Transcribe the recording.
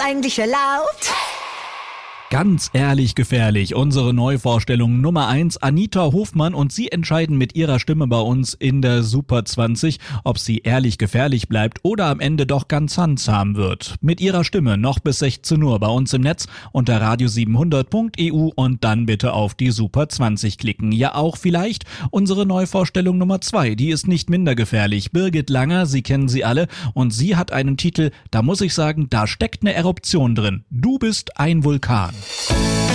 eigentlich erlaubt? Ganz ehrlich gefährlich, unsere Neuvorstellung Nummer 1, Anita Hofmann, und Sie entscheiden mit Ihrer Stimme bei uns in der Super 20, ob sie ehrlich gefährlich bleibt oder am Ende doch ganz handsam wird. Mit Ihrer Stimme noch bis 16 Uhr bei uns im Netz unter radio700.eu und dann bitte auf die Super 20 klicken. Ja, auch vielleicht unsere Neuvorstellung Nummer 2, die ist nicht minder gefährlich. Birgit Langer, Sie kennen sie alle, und sie hat einen Titel, da muss ich sagen, da steckt eine Eruption drin. Du bist ein Vulkan.